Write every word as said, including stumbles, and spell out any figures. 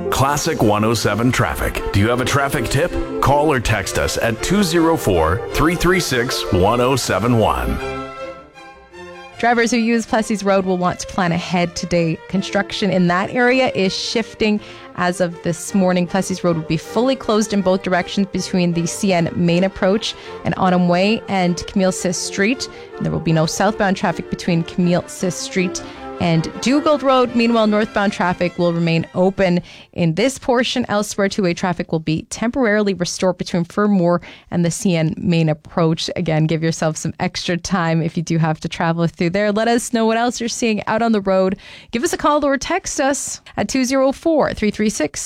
Classic one oh seven Traffic. Do you have a traffic tip? Call or text us at two oh four, three three six, one oh seven one. Drivers who use Plessis Road will want to plan ahead today. Construction in that area is shifting. As of this morning, Plessis Road will be fully closed in both directions between the C N main approach and Autumn Way and Camille Sis Street. And there will be no southbound traffic between Camille Sis Street and Dugald Road. Meanwhile, northbound traffic will remain open in this portion. Elsewhere, two-way traffic will be temporarily restored between Fermor and the C N main approach. Again, give yourself some extra time if you do have to travel through there. Let us know what else you're seeing out on the road. Give us a call or text us at two oh four, three three six,